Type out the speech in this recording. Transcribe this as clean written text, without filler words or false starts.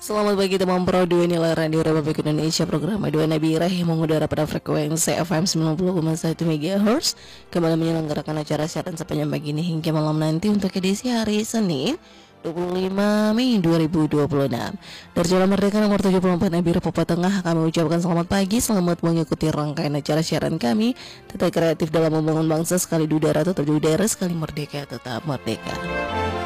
Selamat pagi teman pro dua inilah Radio Republik Indonesia program Dua Nabi yang mengudara pada frekuensi FM 90,1 MHz kembali menyelenggarakan acara siaran sepanjang pagi ini hingga malam nanti untuk edisi hari Senin 25 Mei 2026. Dari Jalan Merdeka nomor 74 Nabire Papua Tengah kami ucapkan selamat pagi, selamat mengikuti rangkaian acara siaran kami. Tetap kreatif dalam membangun bangsa, sekali di udara tetap di udara, sekali merdeka tetap merdeka.